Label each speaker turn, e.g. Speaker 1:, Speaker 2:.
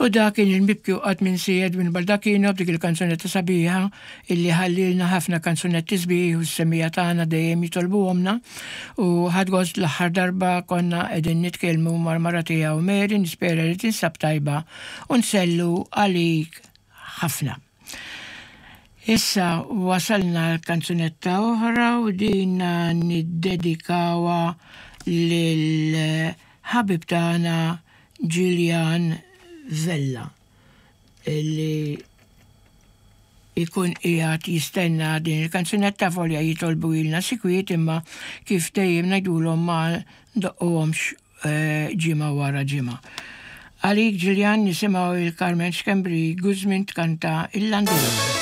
Speaker 1: U dakin il-mibki u qatt minn Sejed minn Baldacchino b'dik il-kanzunetta sabiħa illi ħallilna ħafna kanzunetti sbieħ u s-semija tagħna dejjem jitolbuhomna u ħadgost l-aħħar darba konna qegħdin nitkellmu mar-mara tiegħu Mary nispera li tinsab tajba u nsellu għalik ħafna. Issa wasalna l-kanzunetta oħra u din niddedikawa lil ħabib tagħna Julian Vella illi ikun qiegħed jistenna din il-kanzunetta folja jitolbu ilna sikwiet imma kif dejjem ngħidulhom ma ndoqquhomx ġimgħa wara ġimgħa. Għalik Julian nisimgħu il-Carmen Xkembri Guzmin tkanta il-Landolin.